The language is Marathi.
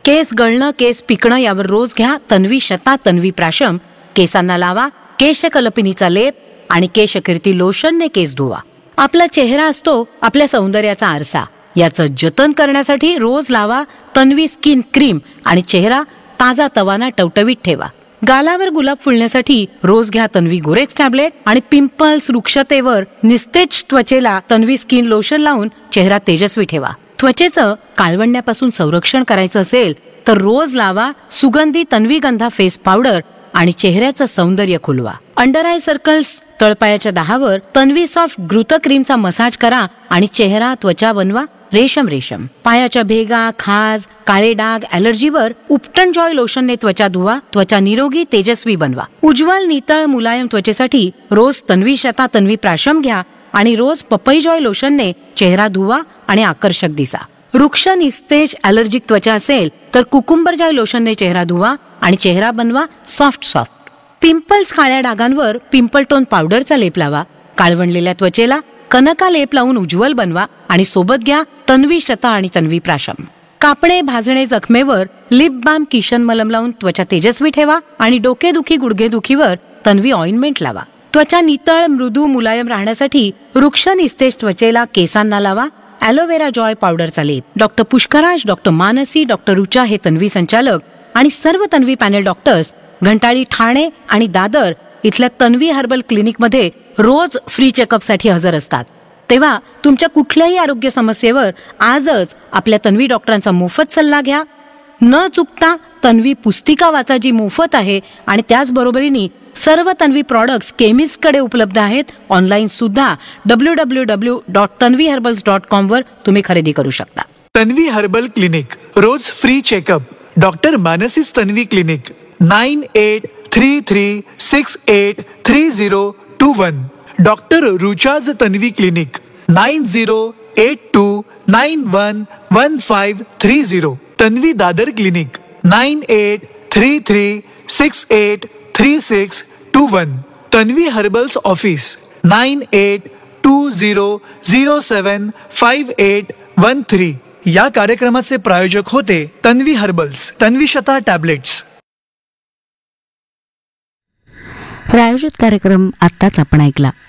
केस गळणं, केस पिकणं यावर रोज घ्या तन्वी शता तन्वी प्राशम. केसांना लावा केशकल्पिनीचा लेप आणि केशकीर्ती लोशनने केस धुवा. आपला चेहरा असतो आपल्या सौंदर्याचा आरसा. याचं जतन करण्यासाठी रोज लावा तन्वी स्किन क्रीम आणि चेहरा ताजा तवाना टवटवीत ठेवा. गालावर गुलाब फुलण्यासाठी रोज घ्या तन्वी गोरेक्स टॅबलेट आणि पिंपल्स, रुक्षतेवर निस्तेज त्वचेला तन्वी स्किन लोशन लावून चेहरा तेजस्वी ठेवा. त्वचेचं काळवंड्यापासून संरक्षण करायचं असेल तर रोज लावा सुगंधी तन्वी गंधा फेस पावडर आणि चेहऱ्याचं सौंदर्य खुलवा. Under eye circles, तळपायाच्या दाहावर Tanvi soft growth क्रीमचा massage करा आणि चेहरा त्वचा बनवा रेशम रेशम. पायाच्या भेगा, खाज, काळे डाग, ॲलर्जीवर उपटन जॉय लोशनने त्वचा धुवा. त्वचा निरोगी तेजस्वी बनवा. उज्ज्वल नितळ मुलायम त्वचेसाठी रोज तन्वी शता तन्वी प्राशम घ्या आणि रोज पपई जॉय लोशनने चेहरा धुवा आणि आकर्षक दिसा. वृक्ष निस्तेज ॲलर्जिक त्वचा असेल तर कुकुंबर जॉय लोशनने चेहरा धुवा आणि चेहरा बनवा सॉफ्ट सॉफ्ट. पिंपल्स, काळ्या डागांवर पिंपल टोन पावडरचा लेप लावा. काळवंडलेल्या त्वचेला कनका लेप लावून उज्ज्वल बनवा आणि सोबत घ्या तन्वी शता आणि तन्वी प्राशम. कापणे, भाजणे, जखमेवर लिप बाम, किशन मलम लावून त्वचा तेजस्वी ठेवा आणि डोकेदुखी, गुडघेदुखीवर तन्वी ऑइंटमेंट लावा. त्वचा नितळ, मृदू, मुलायम राहण्यासाठी वृक्ष निस्तेज त्वचेला केसांना लावा ॲलोवेरा जॉय पावडरचा लेप. Doctor Pushkaraj, doctor Mansi, doctor Rucha हे तन्वी संचालक आणि सर्व तन्वी पॅनल डॉक्टर्स घंटाळी, ठाणे आणि दादर इथल्या तन्वी हर्बल क्लिनिकमध्ये रोज फ्री चेकअपसाठी हजर असतात. तेव्हा तुमच्या कुठल्याही आरोग्य समस्येवर आजच आपल्या तन्वी डॉक्टरांचा मोफत सल्ला घ्या. न चुकता तन्वी पुस्तिका वाचा जी मोफत आहे आणि त्याचबरोबरीने सर्व तन्वी प्रॉडक्ट्स केमिस्टकडे उपलब्ध आहेत. ऑनलाईन सुद्धा www.tanviherbals.com वर तुम्ही खरेदी करू शकता. तन्वी हर्बल क्लिनिक, रोज free checkup. Doctor मानसीस Tanvi clinic, 9833683021. Doctor रुचाज Tanvi clinic, 9082911530. Tanvi Dadar clinic, 9833683621. Tanvi herbals office, 9820075813. या कार्यक्रमाचे प्रायोजक होते तन्वी हर्बल्स, तन्वी शता टॅबलेट्स. प्रायोजित कार्यक्रम आत्ताच आपण ऐकला.